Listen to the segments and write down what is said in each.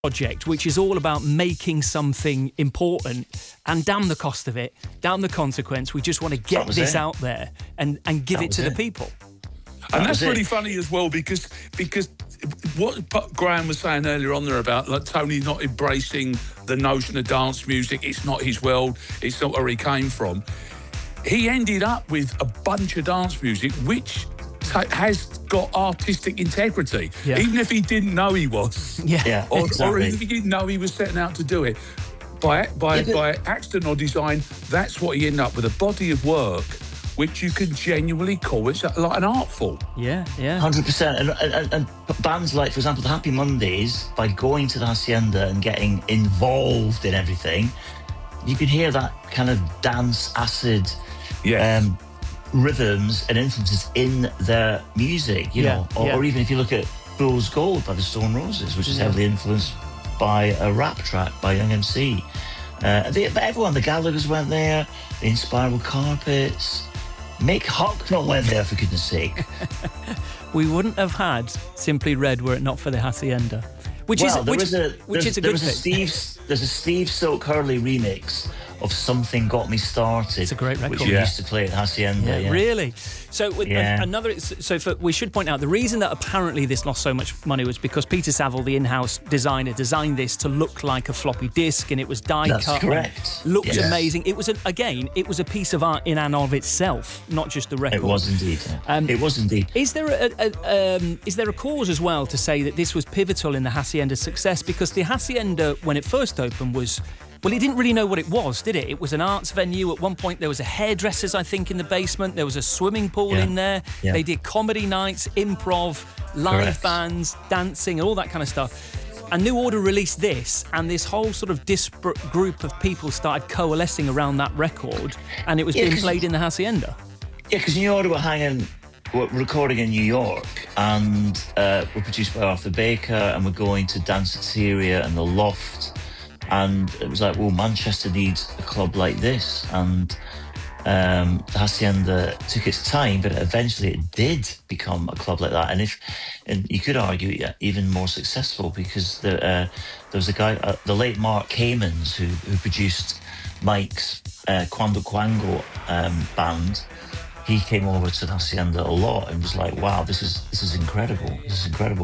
project, which is all about making something important, and damn the cost of it, damn the consequence. We just want to get this out there and give it to the people. And that's really funny as well, because what Graham was saying earlier on there about like Tony not embracing the notion of dance music, it's not his world, it's not where he came from. He ended up with a bunch of dance music which has got artistic integrity, even if he didn't know he was. Or even if he didn't know he was setting out to do it. By accident or design, that's what he ended up with, a body of work which you can genuinely call it like an art form. 100%. And bands like, for example, the Happy Mondays, by going to the Hacienda and getting involved in everything, you can hear that kind of dance acid rhythms and influences in their music, you know. Or even if you look at Fool's Gold by the Stone Roses, which is heavily influenced by a rap track by Young MC. But everyone, the Gallaghers went there, the Inspiral Carpets, Mick Hucknall went there, for goodness sake. We wouldn't have had Simply Red were it not for the Hacienda. There's a Steve Silk Hurley remix of Something Got Me Started. It's a great record. Which we used to play at Hacienda. Really? So we should point out the reason that apparently this lost so much money was because Peter Saville, the in-house designer, designed this to look like a floppy disk, and it was die cut. That's correct. Looked amazing. It was a piece of art in and of itself, not just the record. It was indeed. It was indeed. Is there a cause as well to say that this was pivotal in the Hacienda's success? Because the Hacienda, when it first opened, well, he didn't really know what it was, did it? It was an arts venue. At one point, there was a hairdresser's, I think, in the basement. There was a swimming pool in there. Yeah. They did comedy nights, improv, live bands, dancing, and all that kind of stuff. And New Order released this, and this whole sort of disparate group of people started coalescing around that record, and it was being played in the Hacienda. Yeah, because New Order were recording in New York, and were produced by Arthur Baker, and we're going to Danceteria and The Loft. And it was like, well, Manchester needs a club like this. And the Hacienda took its time, but eventually it did become a club like that. And you could argue even more successful, because there was a guy, the late Mark Kamens, who produced Mike's Quando Quango band. He came over to the Hacienda a lot and was like, wow, this is incredible. This is incredible.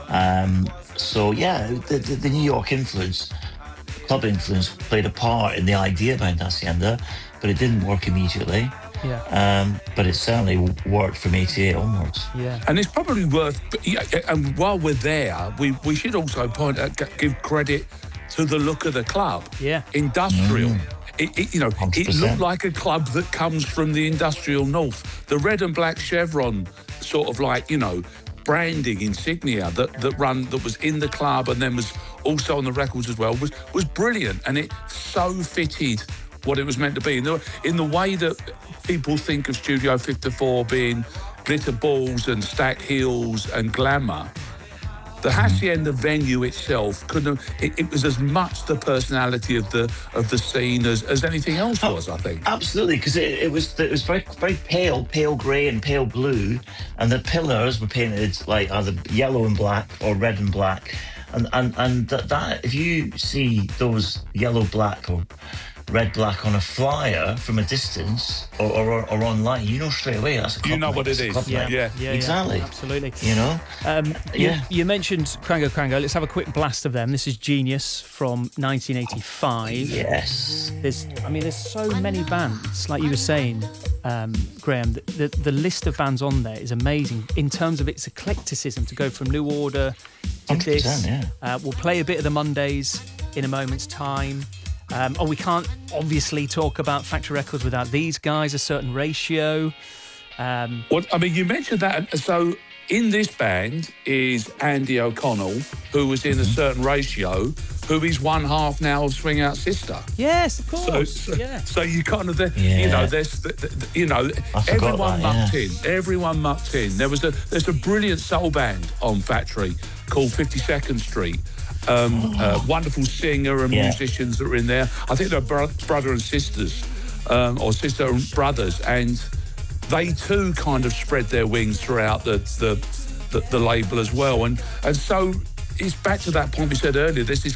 The New York influence, club influence, played a part in the idea behind Hacienda, but it didn't work immediately. But it certainly worked from 88 onwards. And it's probably worth, and while we're there, we should also give credit to the look of the club. Industrial. It looked like a club that comes from the industrial north. The red and black chevron sort of branding insignia that was in the club and then was also on the records as well was brilliant, and it so fitted what it was meant to be. In the way that people think of Studio 54 being glitter balls and stacked heels and glamour, the Hacienda venue itself it was as much the personality of the scene as anything else was, I think. Absolutely, because it was very, very pale grey and pale blue, and the pillars were painted like either yellow and black or red and black, and that if you see those yellow, black or red, black on a flyer from a distance or online, you know straight away that's a club. You know what it is. Exactly. Absolutely. You know? You mentioned Quango Quango. Let's have a quick blast of them. This is Genius from 1985. Yes. There's so many bands, like you were saying, Graham. The list of bands on there is amazing in terms of its eclecticism, to go from New Order to this. We'll play a bit of the Mondays in a moment's time. We can't obviously talk about Factory Records without these guys, A Certain Ratio. You mentioned that. So in this band is Andy O'Connell, who was in A Certain Ratio, who is one half now of Swing Out Sister. Yes, of course. So you kind of, everyone mucked in. Everyone mucked in. There's a brilliant soul band on Factory called 52nd Street. Wonderful singer and musicians that are in there. I think they're brother and sisters, or sister and brothers, and they too kind of spread their wings throughout the label as well. And so it's back to that point we said earlier. There's this